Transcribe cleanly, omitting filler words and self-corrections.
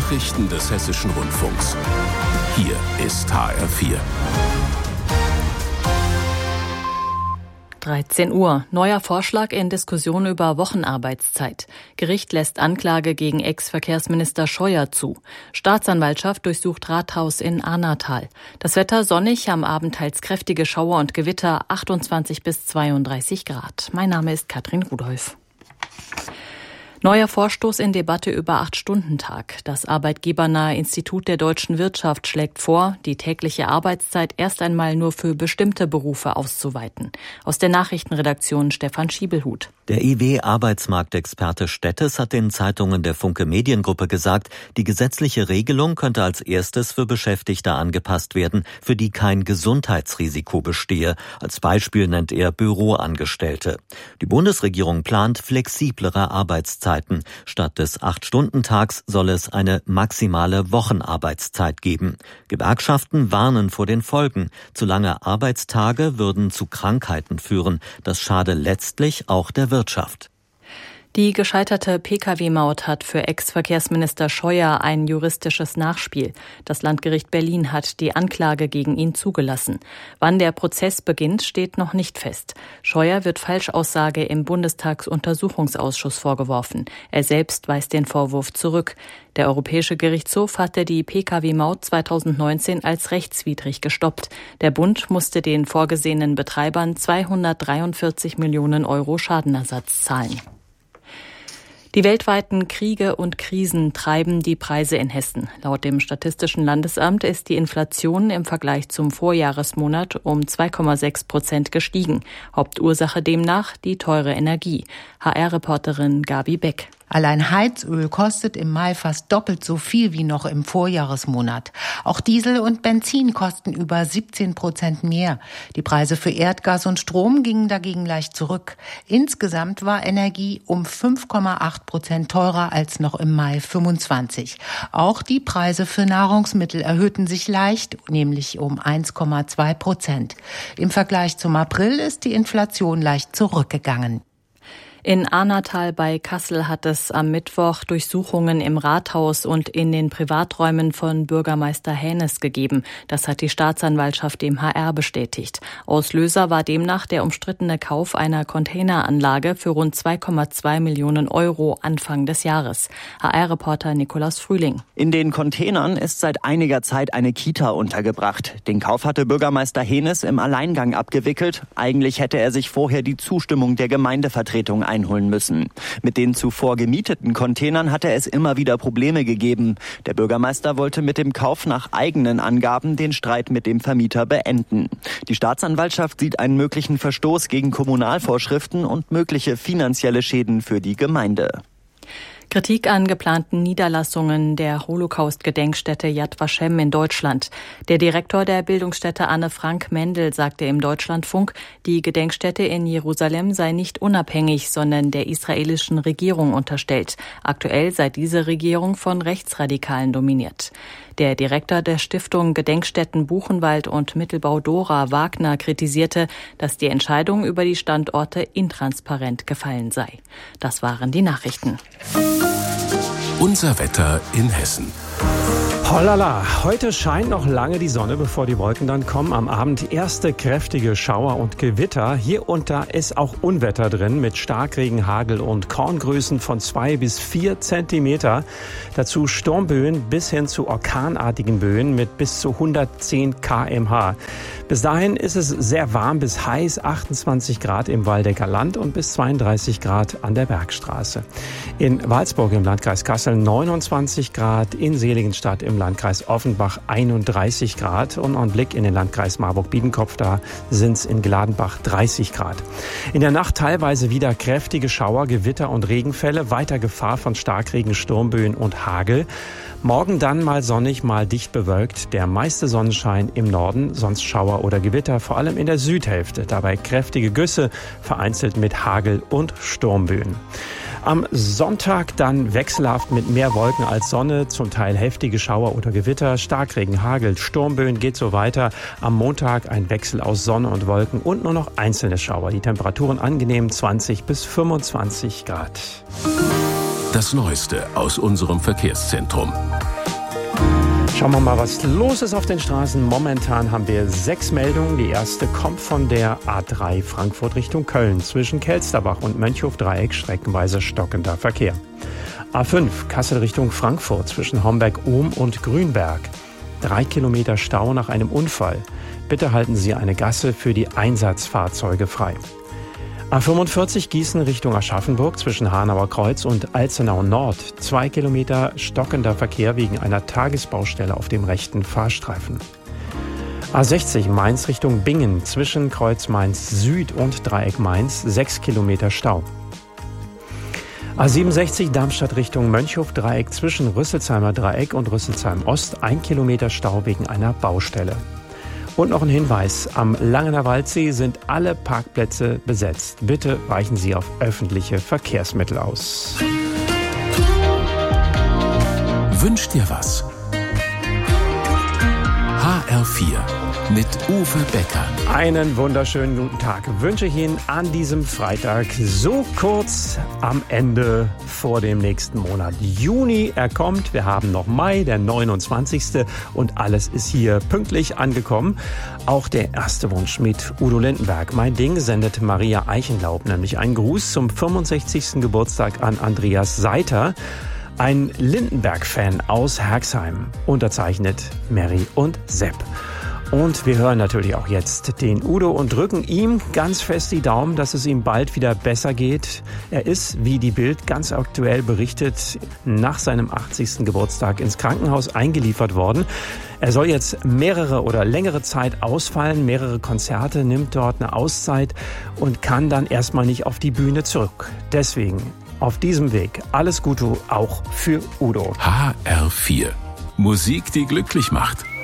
Nachrichten des Hessischen Rundfunks. Hier ist HR4. 13 Uhr. Neuer Vorschlag in Diskussion über Wochenarbeitszeit. Gericht lässt Anklage gegen Ex-Verkehrsminister Scheuer zu. Staatsanwaltschaft durchsucht Rathaus in Arnatal. Das Wetter sonnig, am Abend teils kräftige Schauer und Gewitter, 28 bis 32 Grad. Mein Name ist Katrin Rudolph. Neuer Vorstoß in Debatte über 8-Stunden-Tag. Das arbeitgebernahe Institut der deutschen Wirtschaft schlägt vor, die tägliche Arbeitszeit erst einmal nur für bestimmte Berufe auszuweiten. Aus der Nachrichtenredaktion Stefan Schiebelhut. Der IW-Arbeitsmarktexperte Stettes hat den Zeitungen der Funke Mediengruppe gesagt, die gesetzliche Regelung könnte als erstes für Beschäftigte angepasst werden, für die kein Gesundheitsrisiko bestehe. Als Beispiel nennt er Büroangestellte. Die Bundesregierung plant flexiblere Arbeitszeiten. Statt des 8-Stunden-Tags soll es eine maximale Wochenarbeitszeit geben. Gewerkschaften warnen vor den Folgen. Zu lange Arbeitstage würden zu Krankheiten führen. Das schade letztlich auch der Wirtschaft. Die gescheiterte Pkw-Maut hat für Ex-Verkehrsminister Scheuer ein juristisches Nachspiel. Das Landgericht Berlin hat die Anklage gegen ihn zugelassen. Wann der Prozess beginnt, steht noch nicht fest. Scheuer wird Falschaussage im Bundestagsuntersuchungsausschuss vorgeworfen. Er selbst weist den Vorwurf zurück. Der Europäische Gerichtshof hatte die Pkw-Maut 2019 als rechtswidrig gestoppt. Der Bund musste den vorgesehenen Betreibern 243 Millionen Euro Schadenersatz zahlen. Die weltweiten Kriege und Krisen treiben die Preise in Hessen. Laut dem Statistischen Landesamt ist die Inflation im Vergleich zum Vorjahresmonat um 2,6% gestiegen. Hauptursache demnach die teure Energie. HR-Reporterin Gabi Beck. Allein Heizöl kostet im Mai fast doppelt so viel wie noch im Vorjahresmonat. Auch Diesel und Benzin kosten über 17% mehr. Die Preise für Erdgas und Strom gingen dagegen leicht zurück. Insgesamt war Energie um 5,8% teurer als noch im Mai 25. Auch die Preise für Nahrungsmittel erhöhten sich leicht, nämlich um 1,2%. Im Vergleich zum April ist die Inflation leicht zurückgegangen. In Arnatal bei Kassel hat es am Mittwoch Durchsuchungen im Rathaus und in den Privaträumen von Bürgermeister Hänes gegeben. Das hat die Staatsanwaltschaft dem HR bestätigt. Auslöser war demnach der umstrittene Kauf einer Containeranlage für rund 2,2 Millionen Euro Anfang des Jahres. HR-Reporter Nikolaus Frühling. In den Containern ist seit einiger Zeit eine Kita untergebracht. Den Kauf hatte Bürgermeister Hänes im Alleingang abgewickelt. Eigentlich hätte er sich vorher die Zustimmung der Gemeindevertretung einholen müssen. Mit den zuvor gemieteten Containern hatte es immer wieder Probleme gegeben. Der Bürgermeister wollte mit dem Kauf nach eigenen Angaben den Streit mit dem Vermieter beenden. Die Staatsanwaltschaft sieht einen möglichen Verstoß gegen Kommunalvorschriften und mögliche finanzielle Schäden für die Gemeinde. Kritik an geplanten Niederlassungen der Holocaust-Gedenkstätte Yad Vashem in Deutschland. Der Direktor der Bildungsstätte Anne Frank Mendel sagte im Deutschlandfunk, die Gedenkstätte in Jerusalem sei nicht unabhängig, sondern der israelischen Regierung unterstellt. Aktuell sei diese Regierung von Rechtsradikalen dominiert. Der Direktor der Stiftung Gedenkstätten Buchenwald und Mittelbau Dora Wagner kritisierte, dass die Entscheidung über die Standorte intransparent gefallen sei. Das waren die Nachrichten. Unser Wetter in Hessen. Hollala, heute scheint noch lange die Sonne, bevor die Wolken dann kommen. Am Abend erste kräftige Schauer und Gewitter. Hier unter ist auch Unwetter drin mit Starkregen, Hagel und Korngrößen von 2 bis 4 Zentimeter. Dazu Sturmböen bis hin zu orkanartigen Böen mit bis zu 110 km/h. Bis dahin ist es sehr warm bis heiß, 28 Grad im Waldecker Land und bis 32 Grad an der Bergstraße. In Walsburg im Landkreis Kassel 29 Grad, in Seligenstadt im Landkreis Offenbach 31 Grad und ein Blick in den Landkreis Marburg-Biedenkopf, da sind es in Gladenbach 30 Grad. In der Nacht teilweise wieder kräftige Schauer, Gewitter und Regenfälle, weiter Gefahr von Starkregen, Sturmböen und Hagel. Morgen dann mal sonnig, mal dicht bewölkt, der meiste Sonnenschein im Norden, sonst Schauer oder Gewitter, vor allem in der Südhälfte. Dabei kräftige Güsse, vereinzelt mit Hagel und Sturmböen. Am Sonntag dann wechselhaft mit mehr Wolken als Sonne, zum Teil heftige Schauer oder Gewitter, Starkregen, Hagel, Sturmböen, geht so weiter. Am Montag ein Wechsel aus Sonne und Wolken und nur noch einzelne Schauer. Die Temperaturen angenehm 20 bis 25 Grad. Das Neueste aus unserem Verkehrszentrum. Schauen wir mal, was los ist auf den Straßen. Momentan haben wir 6 Meldungen. Die erste kommt von der A3 Frankfurt Richtung Köln. Zwischen Kelsterbach und Mönchhof-Dreieck streckenweise stockender Verkehr. A5 Kassel Richtung Frankfurt zwischen Homberg-Ohm und Grünberg. 3 Kilometer Stau nach einem Unfall. Bitte halten Sie eine Gasse für die Einsatzfahrzeuge frei. A45 Gießen Richtung Aschaffenburg zwischen Hanauer Kreuz und Alzenau Nord. 2 Kilometer stockender Verkehr wegen einer Tagesbaustelle auf dem rechten Fahrstreifen. A60 Mainz Richtung Bingen zwischen Kreuz Mainz Süd und Dreieck Mainz. 6 Kilometer Stau. A67 Darmstadt Richtung Mönchhof-Dreieck zwischen Rüsselsheimer Dreieck und Rüsselsheim Ost. 1 Kilometer Stau wegen einer Baustelle. Und noch ein Hinweis, am Langener Waldsee sind alle Parkplätze besetzt. Bitte weichen Sie auf öffentliche Verkehrsmittel aus. Wünsch dir was? HR4 mit Uwe Becker. Einen wunderschönen guten Tag wünsche ich Ihnen an diesem Freitag, so kurz am Ende vor dem nächsten Monat. Juni, er kommt, wir haben noch Mai, der 29. und alles ist hier pünktlich angekommen. Auch der erste Wunsch mit Udo Lindenberg. Mein Ding sendet Maria Eichenlaub nämlich einen Gruß zum 65. Geburtstag an Andreas Seiter. Ein Lindenberg-Fan aus Herxheim, unterzeichnet Mary und Sepp. Und wir hören natürlich auch jetzt den Udo und drücken ihm ganz fest die Daumen, dass es ihm bald wieder besser geht. Er ist, wie die Bild ganz aktuell berichtet, nach seinem 80. Geburtstag ins Krankenhaus eingeliefert worden. Er soll jetzt mehrere oder längere Zeit ausfallen, mehrere Konzerte, nimmt dort eine Auszeit und kann dann erstmal nicht auf die Bühne zurück. Deswegen auf diesem Weg alles Gute auch für Udo. HR4. Musik, die glücklich macht.